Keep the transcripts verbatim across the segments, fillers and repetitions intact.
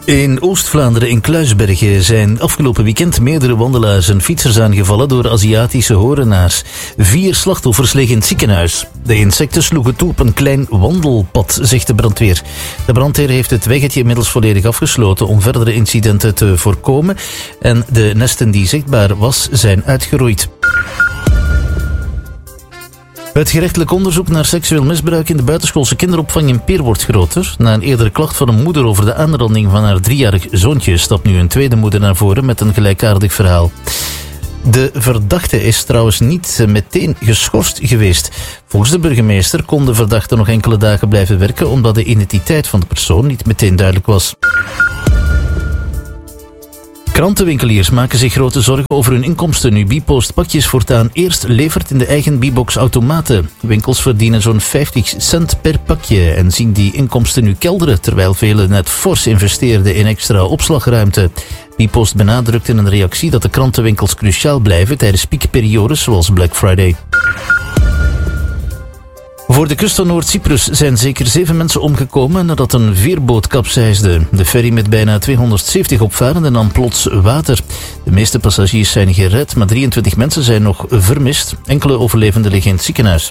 In Oost-Vlaanderen in Kluisbergen zijn afgelopen weekend meerdere wandelaars en fietsers aangevallen door Aziatische horenaars. Vier slachtoffers liggen in het ziekenhuis. De insecten sloegen toe op een klein wandelpad, zegt de brandweer. De brandweer heeft het weggetje inmiddels volledig afgesloten om verdere incidenten te voorkomen. En de nesten die zichtbaar was, zijn uitgeroeid. Het gerechtelijk onderzoek naar seksueel misbruik in de buitenschoolse kinderopvang in Peer wordt groter. Na een eerdere klacht van een moeder over de aanranding van haar driejarig zoontje stapt nu een tweede moeder naar voren met een gelijkaardig verhaal. De verdachte is trouwens niet meteen geschorst geweest. Volgens de burgemeester kon de verdachte nog enkele dagen blijven werken omdat de identiteit van de persoon niet meteen duidelijk was. Krantenwinkeliers maken zich grote zorgen over hun inkomsten nu Bipost pakjes voortaan eerst levert in de eigen Bibox-automaten. Winkels verdienen zo'n vijftig cent per pakje en zien die inkomsten nu kelderen, terwijl velen net fors investeerden in extra opslagruimte. Bipost benadrukt in een reactie dat de krantenwinkels cruciaal blijven tijdens piekperiodes zoals Black Friday. Voor de kust van Noord-Cyprus zijn zeker zeven mensen omgekomen nadat een veerboot kapseisde. De ferry met bijna tweehonderdzeventig opvarenden nam plots water. De meeste passagiers zijn gered, maar drieëntwintig mensen zijn nog vermist. Enkele overlevenden liggen in het ziekenhuis.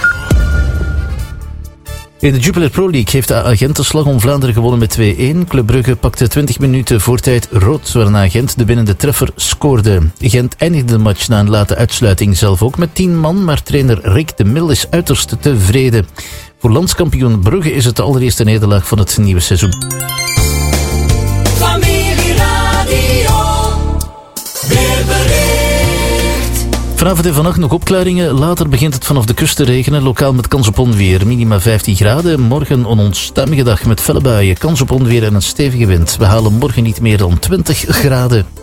In de Jupiler Pro League heeft de Gent de Slag om Vlaanderen gewonnen met twee-een. Club Brugge pakte twintig minuten voortijd rood, waarna Gent de winnende treffer scoorde. Gent eindigde de match na een late uitsluiting zelf ook met tien man, maar trainer Rick de Mil is uiterst tevreden. Voor landskampioen Brugge is het de allereerste nederlaag van het nieuwe seizoen. Vanavond en vannacht nog opklaringen. Later begint het vanaf de kust te regenen. Lokaal met kans op onweer. Minima vijftien graden. Morgen een onstuimige dag met felle buien. Kans op onweer en een stevige wind. We halen morgen niet meer dan twintig graden.